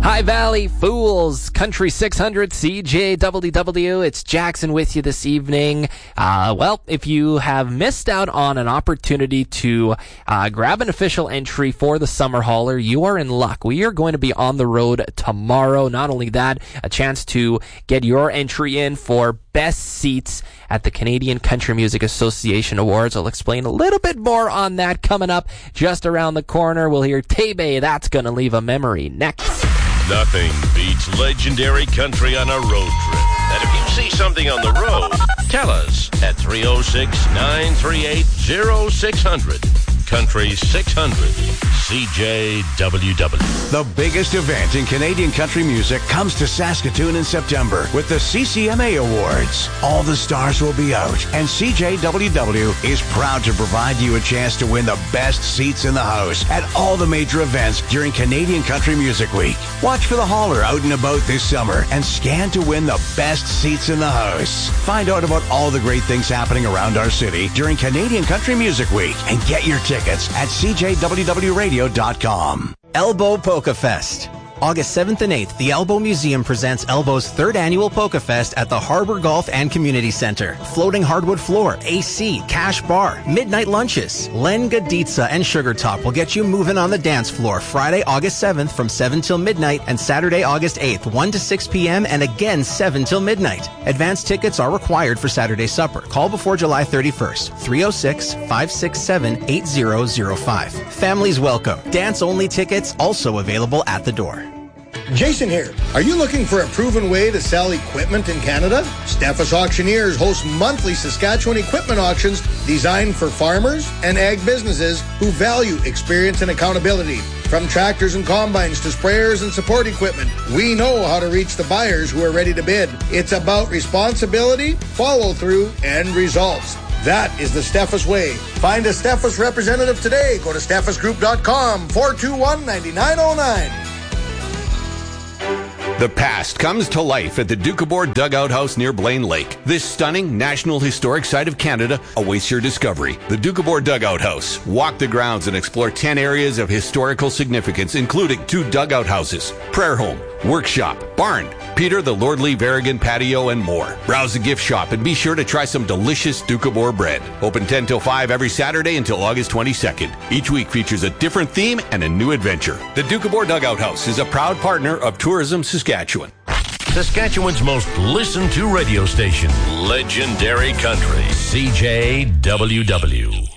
High Valley Fools, Country 600, CJWW. It's Jackson with you this evening. Well, if you have missed out on an opportunity to grab an official entry for the Summer Hauler, you are in luck. We are going to be on the road tomorrow. Not only that, a chance to get your entry in for best seats at the Canadian Country Music Association Awards. I'll explain a little bit more on that coming up just around the corner. We'll hear Tebe, That's Gonna Leave a Memory, next. Nothing beats legendary country on a road trip. And if you see something on the road, tell us at 306-938-0600. Country 600, CJWW. The biggest event in Canadian country music comes to Saskatoon in September with the CCMA Awards. All the stars will be out, and CJWW is proud to provide you a chance to win the best seats in the house at all the major events during Canadian Country Music Week. Watch for the Hauler out and about this summer and scan to win the best seats in the house. Find out about all the great things happening around our city during Canadian Country Music Week and get your tickets at cjwwradio.com. Elbow Polka Fest. August 7th and 8th, the Elbow Museum presents Elbow's third annual Polka Fest at the Harbor Golf and Community Center. Floating hardwood floor, AC, cash bar, midnight lunches. Len Gaditsa and Sugar Top will get you moving on the dance floor Friday, August 7th from 7 till midnight and Saturday, August 8th, 1 to 6 p.m. and again 7 till midnight. Advance tickets are required for Saturday supper. Call before July 31st, 306-567-8005. Families welcome. Dance-only tickets also available at the door. Jason here. Are you looking for a proven way to sell equipment in Canada? Steffes Auctioneers hosts monthly Saskatchewan equipment auctions designed for farmers and ag businesses who value experience and accountability. From tractors and combines to sprayers and support equipment, we know how to reach the buyers who are ready to bid. It's about responsibility, follow-through, and results. That is the Steffes way. Find a Steffes representative today. Go to steffesgroup.com, 421-9909. The past comes to life at the Doukhobor Dugout House near Blaine Lake. This stunning National Historic Site of Canada awaits your discovery. The Doukhobor Dugout House. Walk the grounds and explore 10 areas of historical significance, including 2 dugout houses, prayer home, workshop, barn, Peter the Lordly Varigan patio, and more. Browse the gift shop and be sure to try some delicious Doukhobor bread. Open 10 till 5 every Saturday until August 22nd. Each week features a different theme and a new adventure. The Doukhobor Dugout House is a proud partner of Tourism Saskatchewan. Saskatchewan's most listened to radio station, Legendary Country, CJWW.